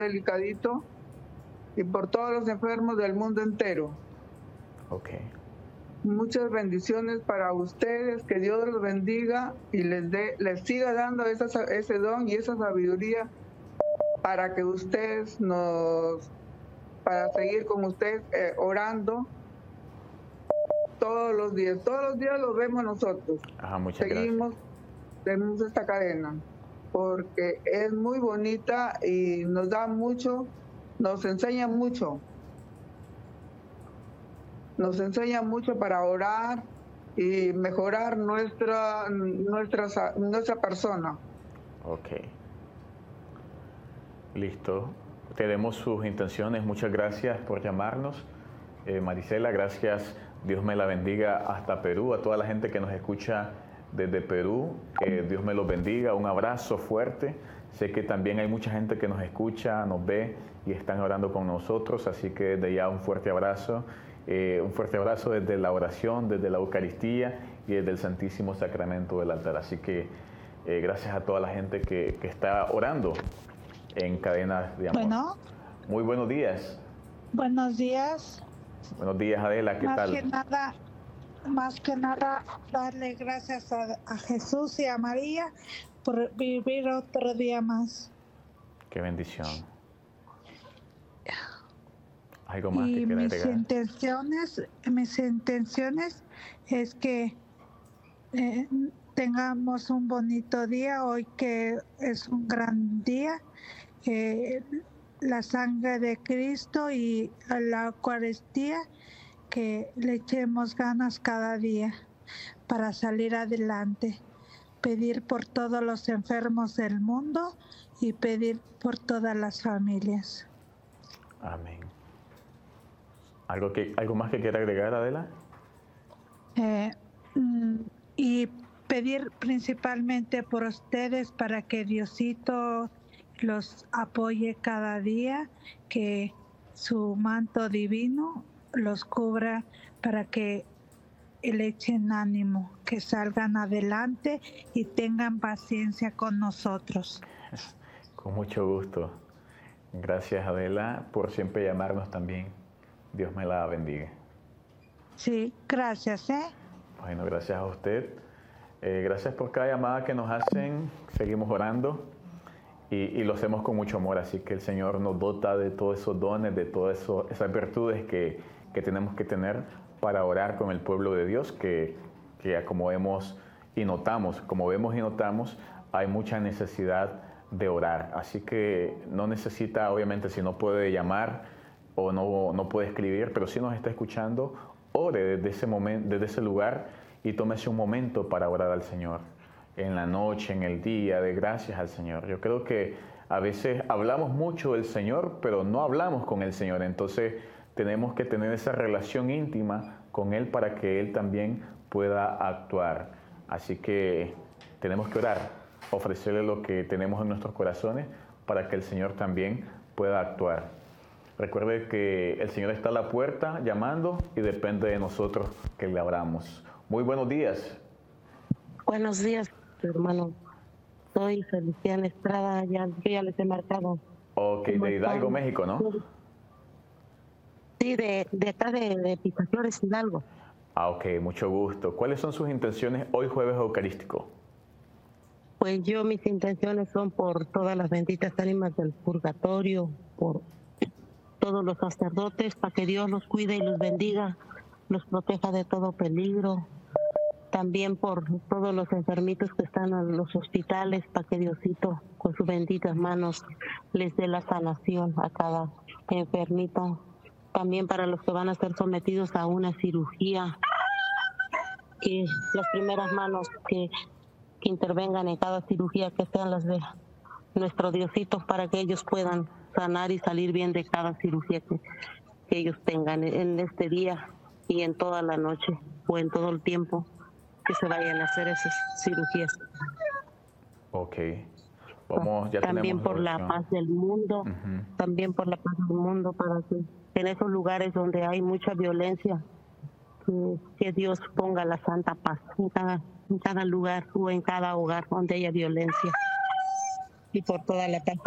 delicadito y por todos los enfermos del mundo entero. Ok. Muchas bendiciones para ustedes, que Dios los bendiga y les siga dando ese don y esa sabiduría para que ustedes para seguir con ustedes orando todos los días. Todos los días los vemos nosotros. Ajá, muchas Seguimos, tenemos esta cadena, porque es muy bonita y nos da mucho, nos enseña mucho. Nos enseña mucho para orar y mejorar nuestra persona. Ok. Listo. Tenemos sus intenciones. Muchas gracias por llamarnos. Marisela, gracias. Dios me la bendiga hasta Perú. A toda la gente que nos escucha desde Perú, Dios me los bendiga. Un abrazo fuerte. Sé que también hay mucha gente que nos escucha, nos ve y están orando con nosotros. Así que desde ya un fuerte abrazo. Un fuerte abrazo desde la oración, desde la Eucaristía y desde el Santísimo Sacramento del altar. Así que gracias a toda la gente que está orando en Cadenas de Amor. Bueno. Muy buenos días. Buenos días. Buenos días, Adela, ¿qué tal? Más que nada, darle gracias a Jesús y a María por vivir otro día más. Qué bendición. ¿Algo más y que quiera mis agregar? intenciones es que tengamos un bonito día hoy, que es un gran día. La sangre de Cristo y la Eucaristía, que le echemos ganas cada día para salir adelante, pedir por todos los enfermos del mundo y pedir por todas las familias. Amén. ¿Algo más que quiera agregar, Adela? Y pedir principalmente por ustedes para que Diosito los apoye cada día, que su manto divino los cubra para que le echen ánimo, que salgan adelante y tengan paciencia con nosotros. Con mucho gusto. Gracias, Adela, por siempre llamarnos también. Dios me la bendiga. Sí, gracias. Bueno, gracias a usted. Gracias por cada llamada que nos hacen. Seguimos orando. Y lo hacemos con mucho amor, así que el Señor nos dota de todos esos dones, de todas esas virtudes que tenemos que tener para orar con el pueblo de Dios, que como vemos y notamos, hay mucha necesidad de orar. Así que no necesita, obviamente, si no puede llamar o no puede escribir, pero si nos está escuchando, ore desde ese momento, desde ese lugar, y tómese un momento para orar al Señor. En la noche, en el día, de gracias al Señor. Yo creo que a veces hablamos mucho del Señor, pero no hablamos con el Señor. Entonces tenemos que tener esa relación íntima con Él para que Él también pueda actuar. Así que tenemos que orar, ofrecerle lo que tenemos en nuestros corazones para que el Señor también pueda actuar. Recuerde que el Señor está a la puerta llamando y depende de nosotros que le abramos. Muy buenos días. Buenos días, hermano. Soy Feliciana Estrada, yo ya les he marcado. Ok, de Hidalgo, México, ¿no? Sí, de acá de Picaflores, Hidalgo. Ok, mucho gusto. ¿Cuáles son sus intenciones hoy jueves eucarístico? Pues mis intenciones son por todas las benditas ánimas del purgatorio, por todos los sacerdotes, para que Dios los cuide y los bendiga, los proteja de todo peligro. También por todos los enfermitos que están en los hospitales, para que Diosito con sus benditas manos les dé la sanación a cada enfermito. También para los que van a ser sometidos a una cirugía, que las primeras manos que intervengan en cada cirugía, que sean las de nuestro Diosito, para que ellos puedan sanar y salir bien de cada cirugía que ellos tengan en este día y en toda la noche o en todo el tiempo que se vayan a hacer esas cirugías. Ok. Ya también por la paz del mundo, también por la paz del mundo, para que en esos lugares donde hay mucha violencia, que Dios ponga la santa paz en cada lugar o en cada hogar donde haya violencia, y por toda la paz